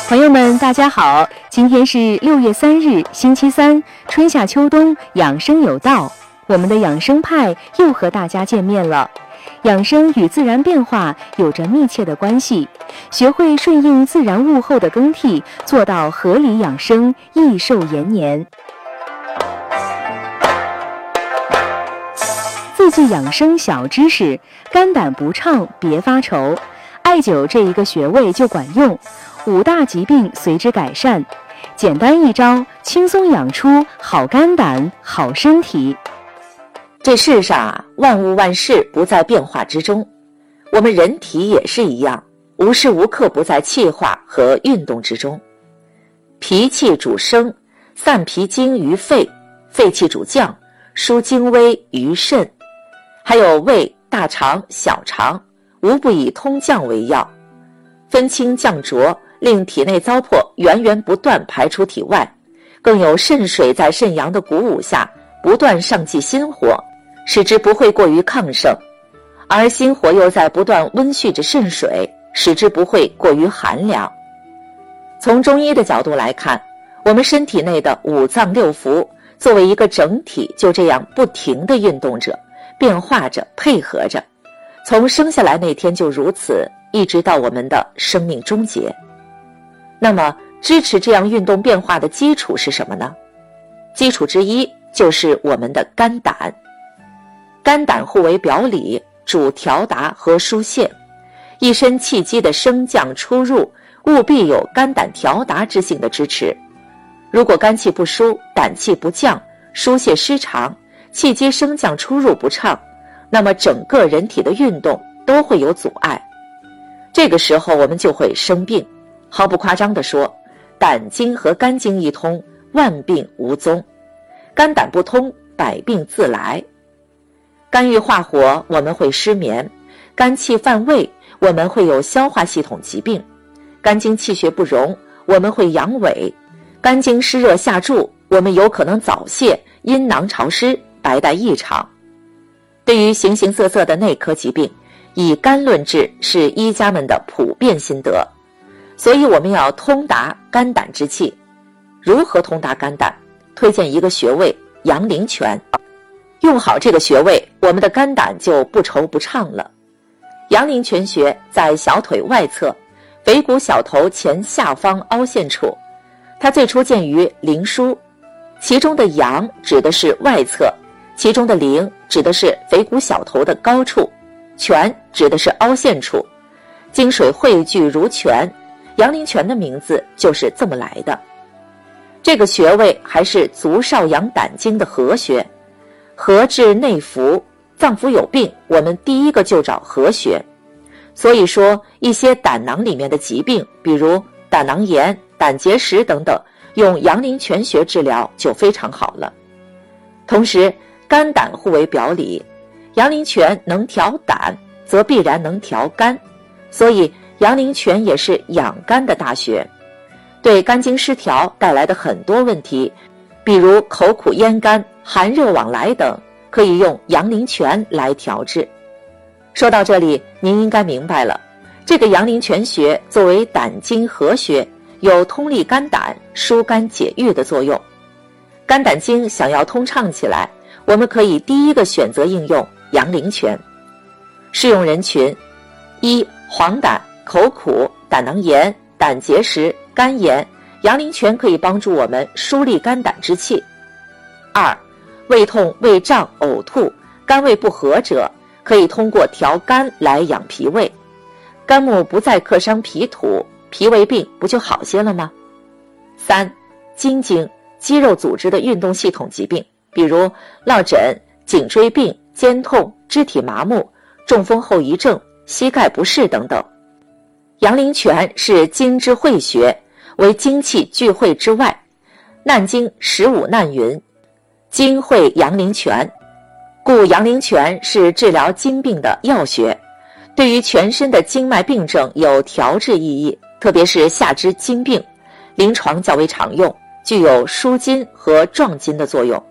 朋友们大家好，今天是6月3日星期三，春夏秋冬养生有道，我们的养生派又和大家见面了。养生与自然变化有着密切的关系，学会顺应自然物候的更替，做到合理养生，益寿延年。自制养生小知识，肝胆不畅别发愁，艾灸这一个穴位就管用，5大疾病随之改善，简单一招，轻松养出好肝胆、好身体。 这世上啊，万物万事不在变化之中，我们人体也是一样，无时无刻不在气化和运动之中。脾气主升，散脾经于肺，肺气主降，疏精微于肾。还有胃、大肠、小肠，无不以通降为要，分清降浊，令体内糟粕源源不断排出体外，更有肾水在肾阳的鼓舞下不断上济心火，使之不会过于亢盛，而心火又在不断温煦着肾水，使之不会过于寒凉。从中医的角度来看，我们身体内的5脏6腑作为一个整体，就这样不停地运动着，变化着，配合着，从生下来那天就如此，一直到我们的生命终结。那么支持这样运动变化的基础是什么呢？基础之一就是我们的肝胆。肝胆互为表里，主调达和疏泄，一身气机的升降出入务必有肝胆调达之性的支持。如果肝气不疏，胆气不降，疏泄失常，气机升降出入不畅，那么整个人体的运动都会有阻碍。这个时候我们就会生病。毫不夸张地说，胆经和肝经一通，万病无踪；肝胆不通，百病自来。肝郁化火，我们会失眠；肝气犯胃，我们会有消化系统疾病；肝经气血不容，我们会阳痿；肝经湿热下注，我们有可能早泄、阴囊潮湿、白带异常。对于形形色色的内科疾病，以肝论治是医家们的普遍心得，所以我们要通达肝胆之气。如何通达肝胆？推荐一个穴位，阳陵泉。用好这个穴位，我们的肝胆就不愁不畅了。阳陵泉穴在小腿外侧，腓骨小头前下方凹陷处，它最初见于灵枢，其中的阳指的是外侧，其中的陵指的是腓骨小头的高处，泉指的是凹陷处，精水汇聚如泉，阳陵泉的名字就是这么来的。这个穴位还是足少阳胆经的合穴，合治内服，脏腑有病，我们第一个就找合穴。所以说一些胆囊里面的疾病，比如胆囊炎、胆结石等等，用阳陵泉穴治疗就非常好了。同时肝胆互为表里，阳陵泉能调胆，则必然能调肝，所以阳陵泉也是养肝的大穴。对肝经失调带来的很多问题，比如口苦咽干、寒热往来等，可以用阳陵泉来调治。说到这里，您应该明白了，这个阳陵泉穴作为胆经合穴，有通利肝胆、疏肝解郁的作用。肝胆经想要通畅起来，我们可以第一个选择应用阳陵泉。适用人群： 1. 黄疸、口苦、胆囊炎、胆结石、肝炎，阳陵泉可以帮助我们疏利肝胆之气。 2. 胃痛、胃胀、呕吐、肝胃不和者，可以通过调肝来养脾胃。肝木不再克伤脾土，脾胃病不就好些了吗？ 3. 筋经、肌肉组织的运动系统疾病，比如落枕、颈椎病、肩痛、肢体麻木、中风后遗症、膝盖不适等等。阳陵泉是经之会穴，为精气聚会之外。难经15难云：精会阳陵泉，故阳陵泉是治疗经病的要穴，对于全身的经脉病症有调治意义，特别是下肢经病，临床较为常用，具有疏筋和壮筋的作用。